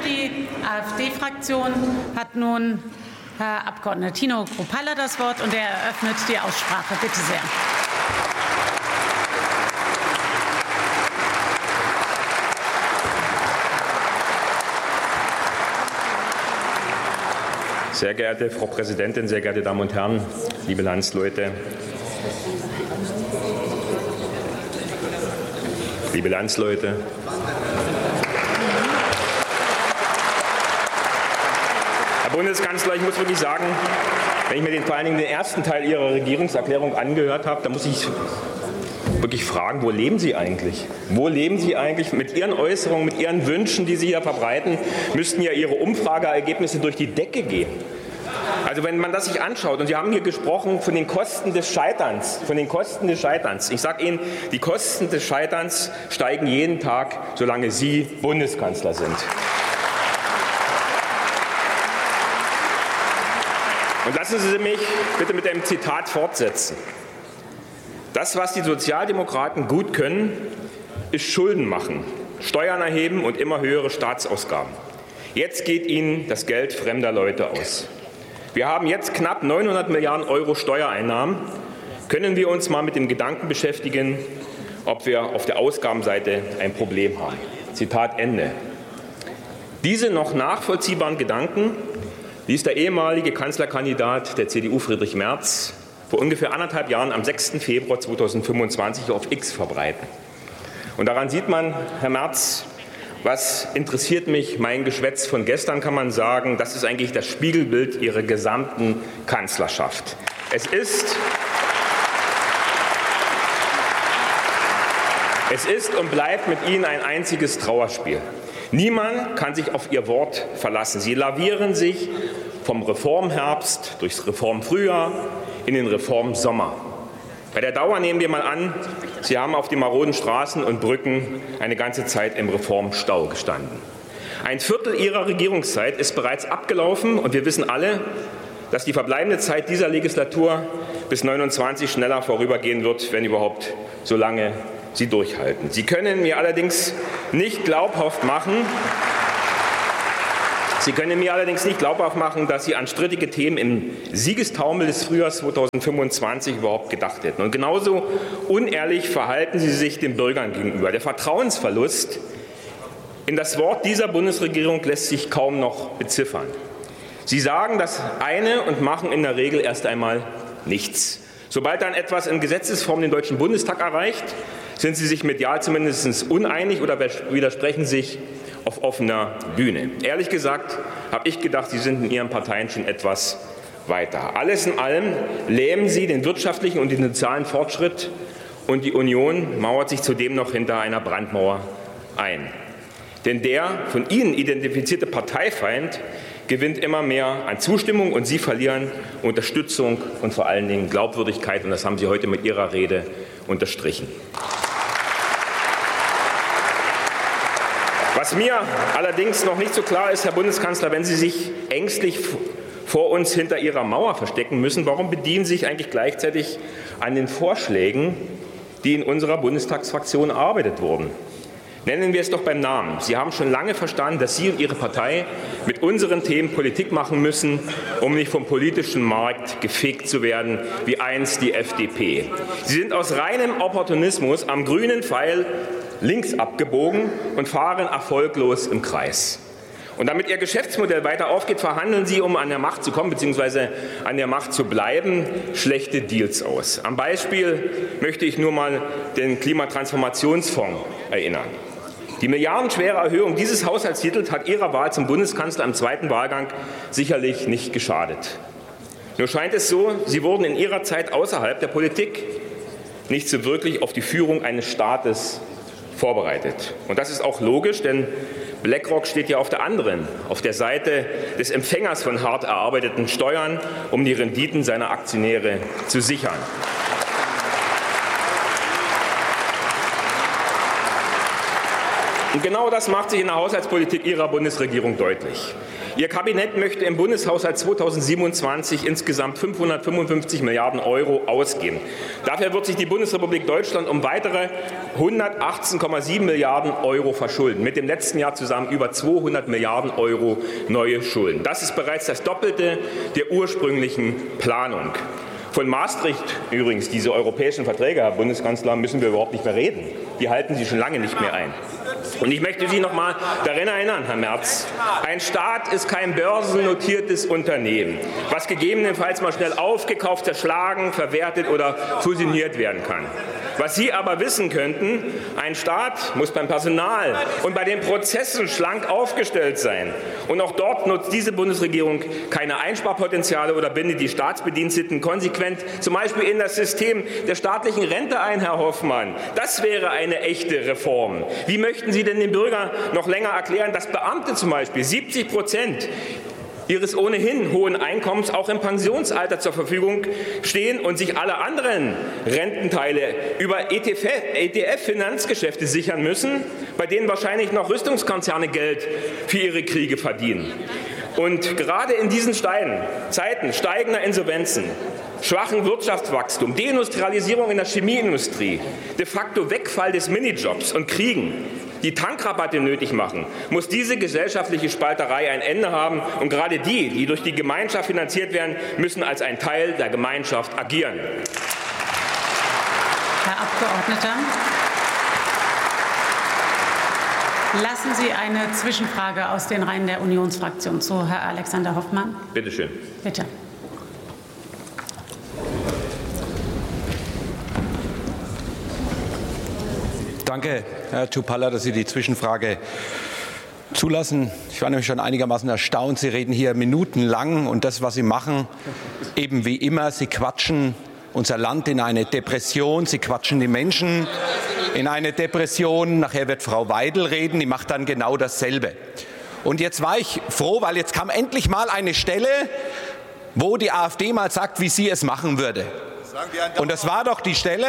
die AfD-Fraktion hat nun Herr Abgeordneter Tino Kruppalla das Wort, und er eröffnet die Aussprache. Bitte sehr. Sehr geehrte Frau Präsidentin, sehr geehrte Damen und Herren, liebe Landsleute, Herr Bundeskanzler, ich muss wirklich sagen, wenn ich mir vor allen Dingen den ersten Teil Ihrer Regierungserklärung angehört habe, dann muss ich wirklich fragen, wo leben Sie eigentlich? Wo leben Sie eigentlich? Mit Ihren Äußerungen, mit Ihren Wünschen, die Sie hier verbreiten, müssten ja Ihre Umfrageergebnisse durch die Decke gehen. Also wenn man das sich anschaut, und Sie haben hier gesprochen von den Kosten des Scheiterns, Ich sage Ihnen, die Kosten des Scheiterns steigen jeden Tag, solange Sie Bundeskanzler sind. Und lassen Sie mich bitte mit einem Zitat fortsetzen. Das, was die Sozialdemokraten gut können, ist Schulden machen, Steuern erheben und immer höhere Staatsausgaben. Jetzt geht Ihnen das Geld fremder Leute aus. Wir haben jetzt knapp 900 Milliarden Euro Steuereinnahmen. Können wir uns mal mit dem Gedanken beschäftigen, ob wir auf der Ausgabenseite ein Problem haben? Zitat Ende. Diese noch nachvollziehbaren Gedanken ließ der ehemalige Kanzlerkandidat der CDU Friedrich Merz vor ungefähr 1,5 Jahren am 6. Februar 2025 auf X verbreiten. Und daran sieht man, Herr Merz, was interessiert mich, mein Geschwätz von gestern, kann man sagen, das ist eigentlich das Spiegelbild Ihrer gesamten Kanzlerschaft. Es ist und bleibt mit Ihnen ein einziges Trauerspiel. Niemand kann sich auf Ihr Wort verlassen. Sie lavieren sich vom Reformherbst durchs Reformfrühjahr in den Reformsommer. Bei der Dauer nehmen wir mal an, Sie haben auf den maroden Straßen und Brücken eine ganze Zeit im Reformstau gestanden. Ein Viertel Ihrer Regierungszeit ist bereits abgelaufen, und wir wissen alle, dass die verbleibende Zeit dieser Legislatur bis 29 schneller vorübergehen wird, wenn überhaupt, solange Sie durchhalten. Sie können mir allerdings nicht glaubhaft machen, dass Sie an strittige Themen im Siegestaumel des Frühjahrs 2025 überhaupt gedacht hätten. Und genauso unehrlich verhalten Sie sich den Bürgern gegenüber. Der Vertrauensverlust in das Wort dieser Bundesregierung lässt sich kaum noch beziffern. Sie sagen das eine und machen in der Regel erst einmal nichts. Sobald dann etwas in Gesetzesform den Deutschen Bundestag erreicht, sind Sie sich medial zumindest uneinig oder widersprechen sich auf offener Bühne. Ehrlich gesagt habe ich gedacht, Sie sind in Ihren Parteien schon etwas weiter. Alles in allem lähmen Sie den wirtschaftlichen und den sozialen Fortschritt, und die Union mauert sich zudem noch hinter einer Brandmauer ein. Denn der von Ihnen identifizierte Parteifeind gewinnt immer mehr an Zustimmung, und Sie verlieren Unterstützung und vor allen Dingen Glaubwürdigkeit. Und das haben Sie heute mit Ihrer Rede unterstrichen. Was mir allerdings noch nicht so klar ist, Herr Bundeskanzler, wenn Sie sich ängstlich vor uns hinter Ihrer Mauer verstecken müssen, warum bedienen Sie sich eigentlich gleichzeitig an den Vorschlägen, die in unserer Bundestagsfraktion erarbeitet wurden? Nennen wir es doch beim Namen. Sie haben schon lange verstanden, dass Sie und Ihre Partei mit unseren Themen Politik machen müssen, um nicht vom politischen Markt gefegt zu werden, wie einst die FDP. Sie sind aus reinem Opportunismus am grünen Pfeil links abgebogen und fahren erfolglos im Kreis. Und damit Ihr Geschäftsmodell weiter aufgeht, verhandeln Sie, um an der Macht zu kommen bzw. an der Macht zu bleiben, schlechte Deals aus. Am Beispiel möchte ich nur mal den Klimatransformationsfonds erinnern. Die milliardenschwere Erhöhung dieses Haushaltstitels hat Ihrer Wahl zum Bundeskanzler im zweiten Wahlgang sicherlich nicht geschadet. Nur scheint es so, Sie wurden in Ihrer Zeit außerhalb der Politik nicht so wirklich auf die Führung eines Staates vorbereitet. Und das ist auch logisch, denn BlackRock steht ja auf der Seite des Empfängers von hart erarbeiteten Steuern, um die Renditen seiner Aktionäre zu sichern. Und genau das macht sich in der Haushaltspolitik Ihrer Bundesregierung deutlich. Ihr Kabinett möchte im Bundeshaushalt 2027 insgesamt 555 Milliarden € ausgeben. Dafür wird sich die Bundesrepublik Deutschland um weitere 118,7 Milliarden € verschulden. Mit dem letzten Jahr zusammen über 200 Milliarden € neue Schulden. Das ist bereits das Doppelte der ursprünglichen Planung. Von Maastricht übrigens, diese europäischen Verträge, Herr Bundeskanzler, müssen wir überhaupt nicht mehr reden. Die halten Sie schon lange nicht mehr ein. Und ich möchte Sie noch mal daran erinnern, Herr Merz, ein Staat ist kein börsennotiertes Unternehmen, was gegebenenfalls mal schnell aufgekauft, zerschlagen, verwertet oder fusioniert werden kann. Was Sie aber wissen könnten, ein Staat muss beim Personal und bei den Prozessen schlank aufgestellt sein. Und auch dort nutzt diese Bundesregierung keine Einsparpotenziale oder bindet die Staatsbediensteten konsequent zum Beispiel in das System der staatlichen Rente ein, Herr Hoffmann. Das wäre eine echte Reform. Wie möchten Sie denn den Bürgern noch länger erklären, dass Beamte zum Beispiel 70% ihres ohnehin hohen Einkommens auch im Pensionsalter zur Verfügung stehen und sich alle anderen Rententeile über ETF-Finanzgeschäfte sichern müssen, bei denen wahrscheinlich noch Rüstungskonzerne Geld für ihre Kriege verdienen? Und gerade in diesen Zeiten steigender Insolvenzen, schwachen Wirtschaftswachstum, Deindustrialisierung in der Chemieindustrie, de facto Wegfall des Minijobs und Kriegen, die Tankrabatte nötig machen, muss diese gesellschaftliche Spalterei ein Ende haben. Und gerade die durch die Gemeinschaft finanziert werden, müssen als ein Teil der Gemeinschaft agieren. Herr Abgeordneter, lassen Sie eine Zwischenfrage aus den Reihen der Unionsfraktion zu Herr Alexander Hoffmann. Bitte schön. Bitte. Danke, Herr Czuppalla, dass Sie die Zwischenfrage zulassen. Ich war nämlich schon einigermaßen erstaunt. Sie reden hier minutenlang und das, was Sie machen, eben wie immer, Sie quatschen unser Land in eine Depression, Sie quatschen die Menschen in eine Depression. Nachher wird Frau Weidel reden, die macht dann genau dasselbe. Und jetzt war ich froh, weil jetzt kam endlich mal eine Stelle, wo die AfD mal sagt, wie sie es machen würde. Und das war doch die Stelle: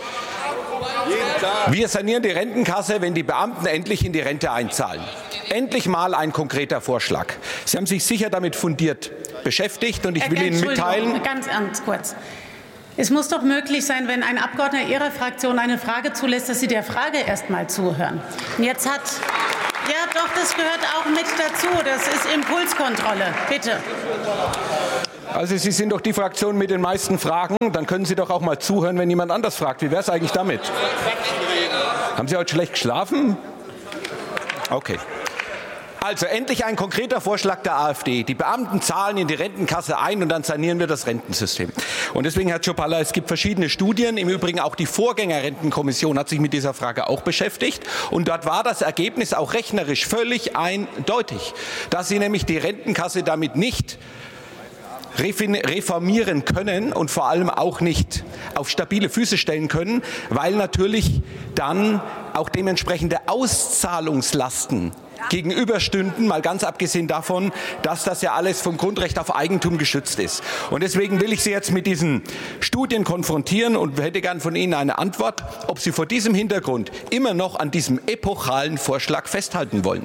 Wir sanieren die Rentenkasse, wenn die Beamten endlich in die Rente einzahlen. Endlich mal ein konkreter Vorschlag. Sie haben sich sicher damit fundiert beschäftigt und ich will Ihnen mitteilen. Ganz kurz. Es muss doch möglich sein, wenn ein Abgeordneter Ihrer Fraktion eine Frage zulässt, dass Sie der Frage erst mal zuhören. Und jetzt ja doch, das gehört auch mit dazu. Das ist Impulskontrolle. Bitte. Also Sie sind doch die Fraktion mit den meisten Fragen. Dann können Sie doch auch mal zuhören, wenn jemand anders fragt. Wie wäre es eigentlich damit? Haben Sie heute schlecht geschlafen? Okay. Also endlich ein konkreter Vorschlag der AfD. Die Beamten zahlen in die Rentenkasse ein und dann sanieren wir das Rentensystem. Und deswegen, Herr Czuppalla, es gibt verschiedene Studien. Im Übrigen auch die Vorgängerrentenkommission hat sich mit dieser Frage auch beschäftigt. Und dort war das Ergebnis auch rechnerisch völlig eindeutig, dass Sie nämlich die Rentenkasse damit nicht reformieren können und vor allem auch nicht auf stabile Füße stellen können, weil natürlich dann auch dementsprechende Auszahlungslasten gegenüberstünden, mal ganz abgesehen davon, dass das ja alles vom Grundrecht auf Eigentum geschützt ist. Und deswegen will ich Sie jetzt mit diesen Studien konfrontieren und hätte gern von Ihnen eine Antwort, ob Sie vor diesem Hintergrund immer noch an diesem epochalen Vorschlag festhalten wollen.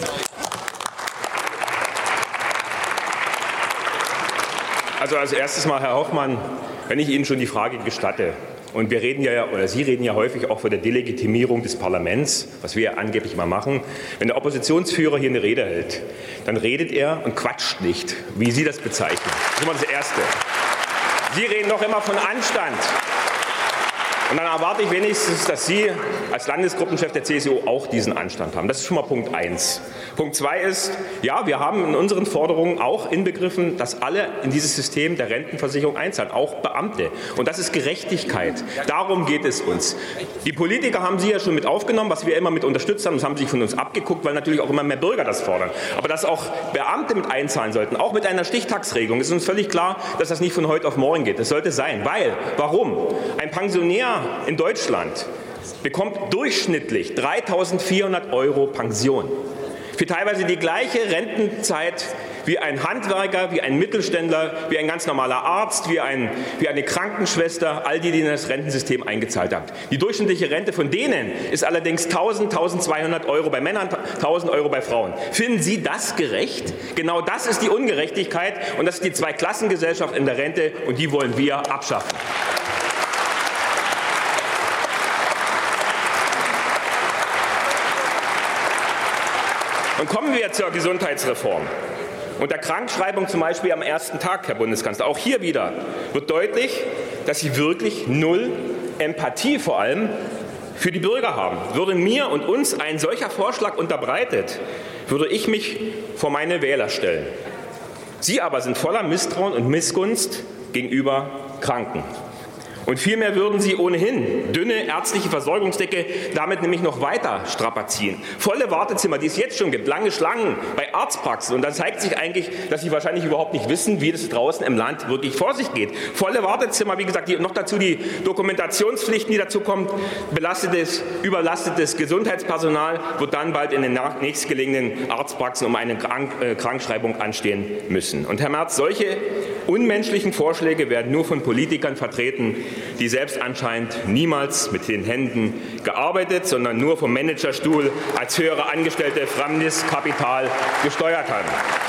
Also als erstes mal, Herr Hoffmann, wenn ich Ihnen schon die Frage gestatte, und wir reden ja, oder Sie reden ja häufig auch von der Delegitimierung des Parlaments, was wir ja angeblich mal machen. Wenn der Oppositionsführer hier eine Rede hält, dann redet er und quatscht nicht, wie Sie das bezeichnen. Das ist immer das Erste. Sie reden doch immer von Anstand. Und dann erwarte ich wenigstens, dass Sie als Landesgruppenchef der CSU auch diesen Anstand haben. Das ist schon mal Punkt 1. Punkt 2 ist, ja, wir haben in unseren Forderungen auch inbegriffen, dass alle in dieses System der Rentenversicherung einzahlen, auch Beamte. Und das ist Gerechtigkeit. Darum geht es uns. Die Politiker haben Sie ja schon mit aufgenommen, was wir immer mit unterstützt haben. Das haben Sie von uns abgeguckt, weil natürlich auch immer mehr Bürger das fordern. Aber dass auch Beamte mit einzahlen sollten, auch mit einer Stichtagsregelung, ist uns völlig klar, dass das nicht von heute auf morgen geht. Das sollte sein. Warum? Ein Pensionär in Deutschland bekommt durchschnittlich 3.400 € Pension. für teilweise die gleiche Rentenzeit wie ein Handwerker, wie ein Mittelständler, wie ein ganz normaler Arzt, wie eine Krankenschwester, all die in das Rentensystem eingezahlt haben. Die durchschnittliche Rente von denen ist allerdings 1.000, 1.200 Euro bei Männern, 1.000 Euro bei Frauen. Finden Sie das gerecht? Genau das ist die Ungerechtigkeit und das ist die Zweiklassengesellschaft in der Rente und die wollen wir abschaffen. Und kommen wir zur Gesundheitsreform. Und der Krankschreibung zum Beispiel am ersten Tag, Herr Bundeskanzler. Auch hier wieder wird deutlich, dass Sie wirklich null Empathie vor allem für die Bürger haben. Würde mir und uns ein solcher Vorschlag unterbreitet, würde ich mich vor meine Wähler stellen. Sie aber sind voller Misstrauen und Missgunst gegenüber Kranken. Und vielmehr würden Sie ohnehin dünne ärztliche Versorgungsdecke damit nämlich noch weiter strapazieren. Volle Wartezimmer, die es jetzt schon gibt, lange Schlangen bei Arztpraxen. Und dann zeigt sich eigentlich, dass Sie wahrscheinlich überhaupt nicht wissen, wie das draußen im Land wirklich vor sich geht. Volle Wartezimmer, wie gesagt, noch dazu die Dokumentationspflichten, die dazu kommen. Überlastetes Gesundheitspersonal wird dann bald in den nächstgelegenen Arztpraxen um eine Krankschreibung anstehen müssen. Und Herr Merz, solche unmenschlichen Vorschläge werden nur von Politikern vertreten, die selbst anscheinend niemals mit den Händen gearbeitet, sondern nur vom Managerstuhl als höhere Angestellte fremdes Kapital gesteuert haben.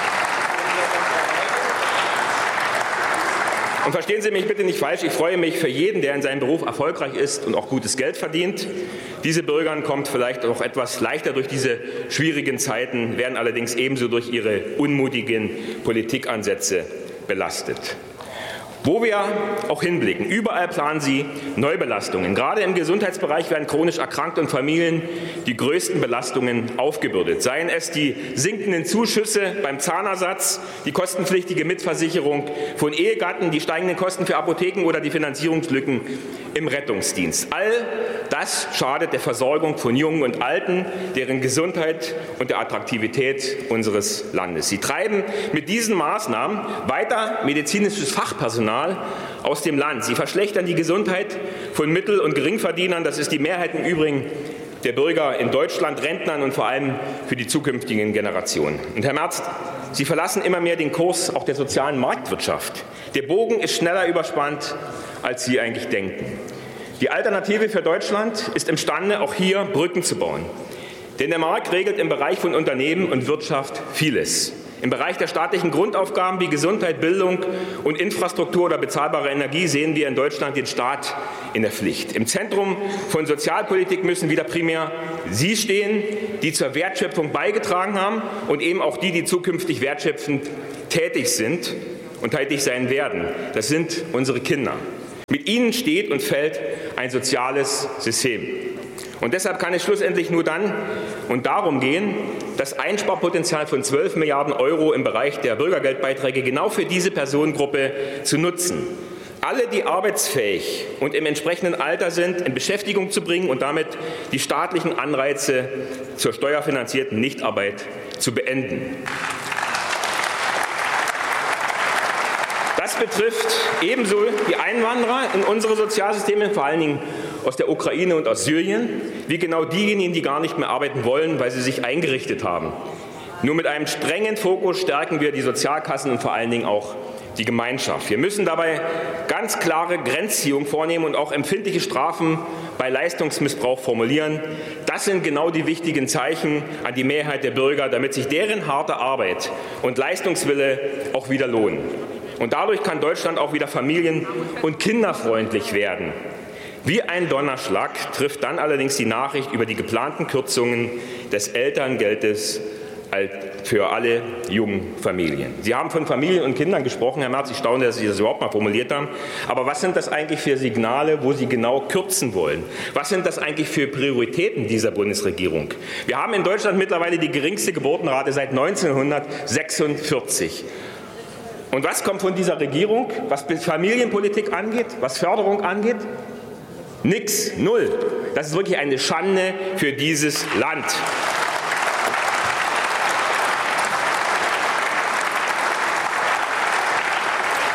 Und verstehen Sie mich bitte nicht falsch, ich freue mich für jeden, der in seinem Beruf erfolgreich ist und auch gutes Geld verdient. Diese Bürgern kommt vielleicht auch etwas leichter durch diese schwierigen Zeiten, werden allerdings ebenso durch ihre unmutigen Politikansätze belastet. Wo wir auch hinblicken, überall planen Sie Neubelastungen. Gerade im Gesundheitsbereich werden chronisch Erkrankte und Familien die größten Belastungen aufgebürdet. Seien es die sinkenden Zuschüsse beim Zahnersatz, die kostenpflichtige Mitversicherung von Ehegatten, die steigenden Kosten für Apotheken oder die Finanzierungslücken im Rettungsdienst. All das schadet der Versorgung von Jungen und Alten, deren Gesundheit und der Attraktivität unseres Landes. Sie treiben mit diesen Maßnahmen weiter medizinisches Fachpersonal aus dem Land. Sie verschlechtern die Gesundheit von Mittel- und Geringverdienern. Das ist die Mehrheit im Übrigen der Bürger in Deutschland, Rentnern und vor allem für die zukünftigen Generationen. Und Herr Merz, Sie verlassen immer mehr den Kurs auch der sozialen Marktwirtschaft. Der Bogen ist schneller überspannt, als Sie eigentlich denken. Die Alternative für Deutschland ist imstande, auch hier Brücken zu bauen. Denn der Markt regelt im Bereich von Unternehmen und Wirtschaft vieles. Im Bereich der staatlichen Grundaufgaben wie Gesundheit, Bildung und Infrastruktur oder bezahlbare Energie sehen wir in Deutschland den Staat in der Pflicht. Im Zentrum von Sozialpolitik müssen wieder primär Sie stehen, die zur Wertschöpfung beigetragen haben und eben auch die, die zukünftig wertschöpfend tätig sind und tätig sein werden. Das sind unsere Kinder. Mit ihnen steht und fällt ein soziales System. Und deshalb kann es schlussendlich nur dann und darum gehen, das Einsparpotenzial von 12 Milliarden Euro im Bereich der Bürgergeldbeiträge genau für diese Personengruppe zu nutzen. Alle, die arbeitsfähig und im entsprechenden Alter sind, in Beschäftigung zu bringen und damit die staatlichen Anreize zur steuerfinanzierten Nichtarbeit zu beenden. Das betrifft ebenso die Einwanderer in unsere Sozialsysteme, vor allen Dingen aus der Ukraine und aus Syrien, wie genau diejenigen, die gar nicht mehr arbeiten wollen, weil sie sich eingerichtet haben. Nur mit einem strengen Fokus stärken wir die Sozialkassen und vor allen Dingen auch die Gemeinschaft. Wir müssen dabei ganz klare Grenzziehungen vornehmen und auch empfindliche Strafen bei Leistungsmissbrauch formulieren. Das sind genau die wichtigen Zeichen an die Mehrheit der Bürger, damit sich deren harte Arbeit und Leistungswille auch wieder lohnen. Und dadurch kann Deutschland auch wieder familien- und kinderfreundlich werden. Wie ein Donnerschlag trifft dann allerdings die Nachricht über die geplanten Kürzungen des Elterngeldes für alle jungen Familien. Sie haben von Familien und Kindern gesprochen, Herr Merz. Ich staune, dass Sie das überhaupt mal formuliert haben. Aber was sind das eigentlich für Signale, wo Sie genau kürzen wollen? Was sind das eigentlich für Prioritäten dieser Bundesregierung? Wir haben in Deutschland mittlerweile die geringste Geburtenrate seit 1946. Und was kommt von dieser Regierung, was Familienpolitik angeht, was Förderung angeht? Nix, null. Das ist wirklich eine Schande für dieses Land.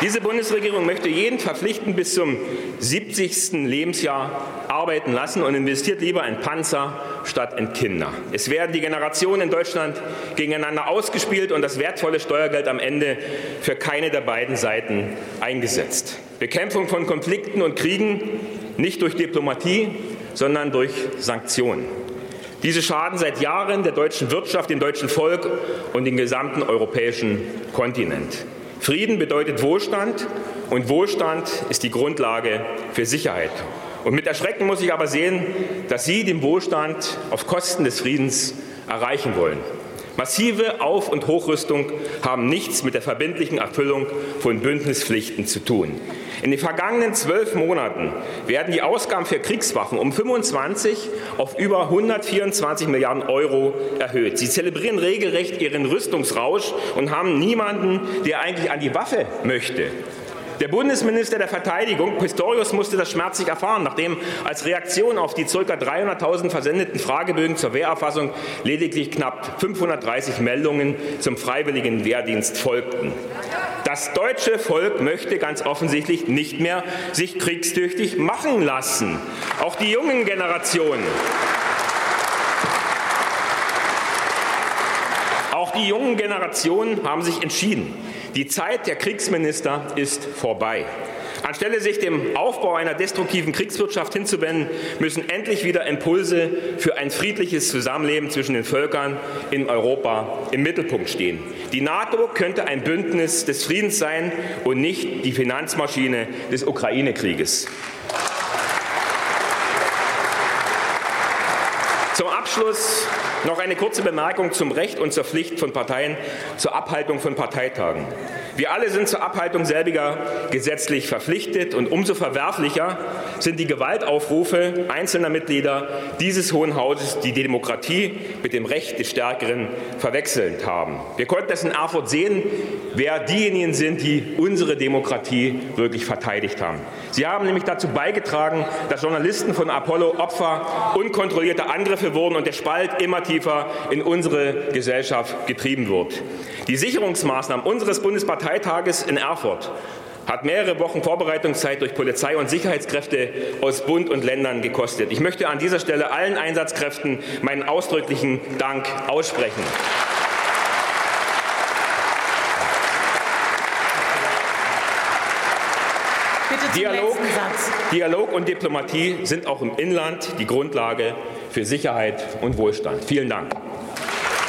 Diese Bundesregierung möchte jeden verpflichtend bis zum 70. Lebensjahr arbeiten lassen und investiert lieber in Panzer statt in Kinder. Es werden die Generationen in Deutschland gegeneinander ausgespielt und das wertvolle Steuergeld am Ende für keine der beiden Seiten eingesetzt. Bekämpfung von Konflikten und Kriegen nicht durch Diplomatie, sondern durch Sanktionen. Diese schaden seit Jahren der deutschen Wirtschaft, dem deutschen Volk und dem gesamten europäischen Kontinent. Frieden bedeutet Wohlstand und Wohlstand ist die Grundlage für Sicherheit. Und mit Erschrecken muss ich aber sehen, dass Sie den Wohlstand auf Kosten des Friedens erreichen wollen. Massive Auf- und Hochrüstung haben nichts mit der verbindlichen Erfüllung von Bündnispflichten zu tun. In den vergangenen 12 Monaten werden die Ausgaben für Kriegswaffen um 25 auf über 124 Milliarden Euro erhöht. Sie zelebrieren regelrecht ihren Rüstungsrausch und haben niemanden, der eigentlich an die Waffe möchte. Der Bundesminister der Verteidigung, Pistorius, musste das schmerzlich erfahren, nachdem als Reaktion auf die ca. 300.000 versendeten Fragebögen zur Wehrerfassung lediglich knapp 530 Meldungen zum freiwilligen Wehrdienst folgten. Das deutsche Volk möchte ganz offensichtlich nicht mehr sich kriegstüchtig machen lassen. Auch die jungen Generationen. Auch die jungen Generationen haben sich entschieden. Die Zeit der Kriegsminister ist vorbei. Anstelle sich dem Aufbau einer destruktiven Kriegswirtschaft hinzuwenden, müssen endlich wieder Impulse für ein friedliches Zusammenleben zwischen den Völkern in Europa im Mittelpunkt stehen. Die NATO könnte ein Bündnis des Friedens sein und nicht die Finanzmaschine des Ukraine-Krieges. Zum Abschluss noch eine kurze Bemerkung zum Recht und zur Pflicht von Parteien zur Abhaltung von Parteitagen. Wir alle sind zur Abhaltung selbiger gesetzlich verpflichtet und umso verwerflicher sind die Gewaltaufrufe einzelner Mitglieder dieses Hohen Hauses, die die Demokratie mit dem Recht des Stärkeren verwechselt haben. Wir konnten es in Erfurt sehen, wer diejenigen sind, die unsere Demokratie wirklich verteidigt haben. Sie haben nämlich dazu beigetragen, dass Journalisten von Apollo Opfer unkontrollierter Angriffe wurden und der Spalt immer tiefer in unsere Gesellschaft getrieben wird. Die Sicherungsmaßnahmen unseres Bundesparteitages in Erfurt hat mehrere Wochen Vorbereitungszeit durch Polizei und Sicherheitskräfte aus Bund und Ländern gekostet. Ich möchte an dieser Stelle allen Einsatzkräften meinen ausdrücklichen Dank aussprechen. Dialog und Diplomatie sind auch im Inland die Grundlage für Sicherheit und Wohlstand. Vielen Dank.